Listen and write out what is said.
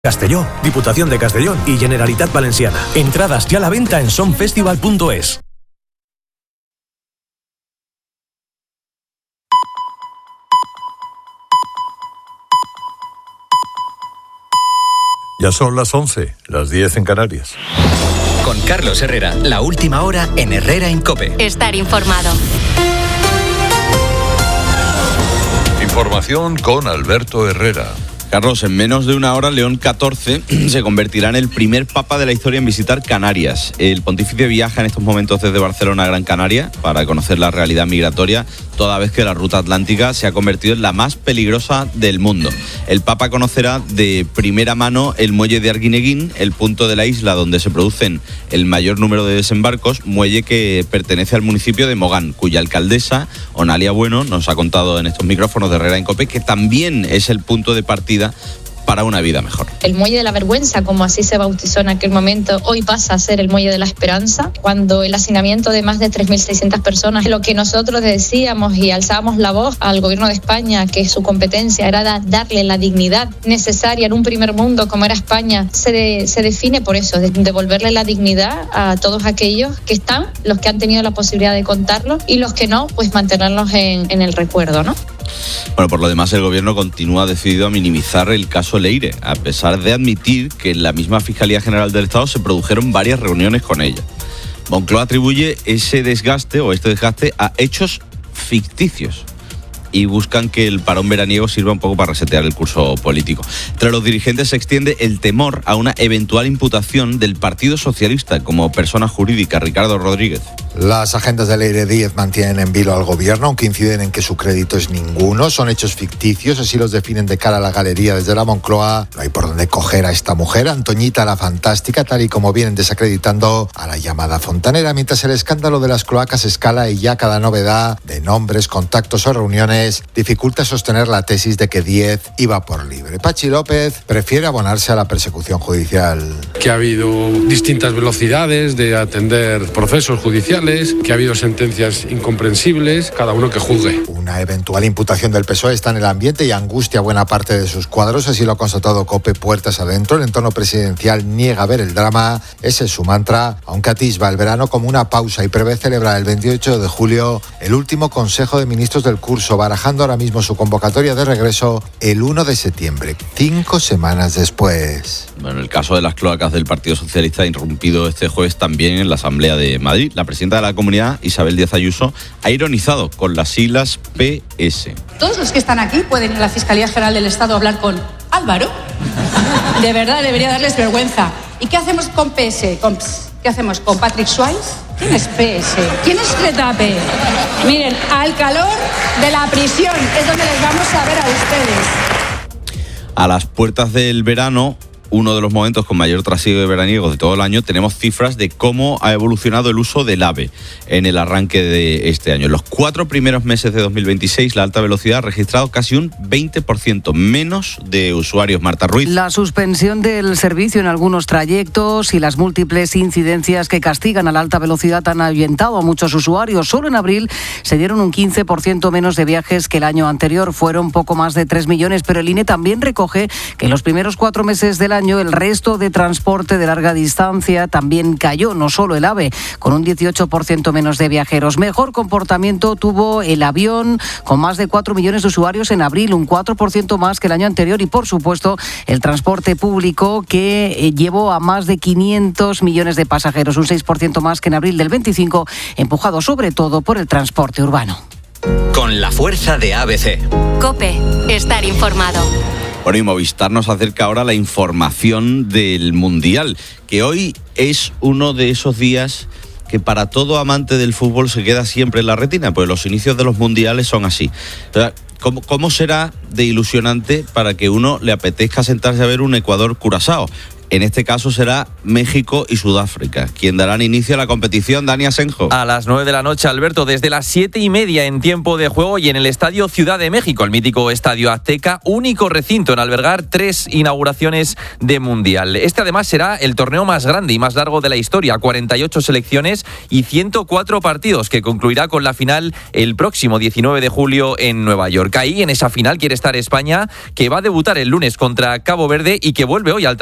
Castelló, Diputación de Castellón y Generalitat Valenciana. Entradas ya a la venta en sonfestival.es. Ya son las 11, las 10 en Canarias. Con Carlos Herrera, la última hora en Herrera en COPE. Estar informado. Información con Alberto Herrera. Carlos, en menos de una hora, León XIV se convertirá en el primer papa de la historia en visitar Canarias. El pontífice viaja en estos momentos desde Barcelona a Gran Canaria para conocer la realidad migratoria, toda vez que la ruta atlántica se ha convertido en la más peligrosa del mundo. El papa conocerá de primera mano el muelle de Arguineguín, el punto de la isla donde se producen el mayor número de desembarcos, muelle que pertenece al municipio de Mogán, cuya alcaldesa, Onalia Bueno, nos ha contado en estos micrófonos de Herrera en COPE que también es el punto de partida para una vida mejor. El Muelle de la Vergüenza, como así se bautizó en aquel momento, hoy pasa a ser el Muelle de la Esperanza, cuando el hacinamiento de más de 3.600 personas, lo que nosotros decíamos y alzábamos la voz al gobierno de España, que su competencia era darle la dignidad necesaria en un primer mundo como era España, se define por eso, de devolverle la dignidad a todos aquellos que están, los que han tenido la posibilidad de contarlo y los que no, pues mantenerlos en el recuerdo, ¿no? Bueno, por lo demás, el gobierno continúa decidido a minimizar el caso Leire, a pesar de admitir que en la misma Fiscalía General del Estado se produjeron varias reuniones con ella. Moncloa atribuye este desgaste a hechos ficticios y buscan que el parón veraniego sirva un poco para resetear el curso político. Entre los dirigentes se extiende el temor a una eventual imputación del Partido Socialista como persona jurídica. Ricardo Rodríguez. Las agendas de Leire Díez mantienen en vilo al gobierno, aunque inciden en que su crédito es ninguno. Son hechos ficticios, así los definen de cara a la galería desde la Moncloa. No hay por dónde coger a esta mujer, Antoñita la Fantástica, tal y como vienen desacreditando a la llamada Fontanera, mientras el escándalo de las cloacas escala y ya cada novedad de nombres, contactos o reuniones dificulta sostener la tesis de que Díez iba por libre. Pachi López prefiere abonarse a la persecución judicial. Que ha habido distintas velocidades de atender procesos judiciales, que ha habido sentencias incomprensibles, cada uno que juzgue. Una eventual imputación del PSOE está en el ambiente y angustia a buena parte de sus cuadros, así lo ha constatado COPE puertas adentro. El entorno presidencial niega ver el drama, ese es su mantra, aunque atisba el verano como una pausa y prevé celebrar el 28 de julio el último Consejo de Ministros del curso, barajando ahora mismo su convocatoria de regreso el 1 de septiembre, 5 semanas después. Bueno, el caso de las cloacas del Partido Socialista ha irrumpido este jueves también en la Asamblea de Madrid. La presidenta de la Comunidad, Isabel Díaz Ayuso, ha ironizado con las siglas PS. Todos los que están aquí pueden ir a la Fiscalía General del Estado a hablar con Álvaro. De verdad, debería darles vergüenza. ¿Y qué hacemos con PS? ¿Qué hacemos con Patrick Swayze? ¿Quién es PS? ¿Quién es Retape? Miren, al calor de la prisión es donde les vamos a ver a ustedes. A las puertas del verano, uno de los momentos con mayor trasiego de veraniegos de todo el año, tenemos cifras de cómo ha evolucionado el uso del AVE en el arranque de este año. En los 4 primeros meses de 2026, la alta velocidad ha registrado casi un 20% menos de usuarios. Marta Ruiz. La suspensión del servicio en algunos trayectos y las múltiples incidencias que castigan a la alta velocidad han ahuyentado a muchos usuarios. Solo en abril se dieron un 15% menos de viajes que el año anterior. Fueron poco más de 3 millones, pero el INE también recoge que en los primeros 4 meses del año el resto de transporte de larga distancia también cayó, no solo el AVE, con un 18% menos de viajeros. Mejor comportamiento tuvo el avión, con más de 4 millones de usuarios en abril, un 4% más que el año anterior, y por supuesto el transporte público, que llevó a más de 500 millones de pasajeros, un 6% más que en abril del 25, empujado sobre todo por el transporte urbano. Con la fuerza de ABC. COPE, estar informado. Bueno, y Movistar nos acerca ahora la información del Mundial, que hoy es uno de esos días que para todo amante del fútbol se queda siempre en la retina, pues los inicios de los mundiales son así. O sea, ¿cómo será de ilusionante para que uno le apetezca sentarse a ver un Ecuador-Curazao? En este caso será México y Sudáfrica, quien darán inicio a la competición. Dani Asenjo. A las 9 de la noche, Alberto, desde las 7:30 en tiempo de juego y en el Estadio Ciudad de México, el mítico Estadio Azteca, único recinto en albergar 3 inauguraciones de Mundial. Este además será el torneo más grande y más largo de la historia, 48 selecciones y 104 partidos, que concluirá con la final el próximo 19 de julio en Nueva York. Ahí, en esa final, quiere estar España, que va a debutar el lunes contra Cabo Verde y que vuelve hoy al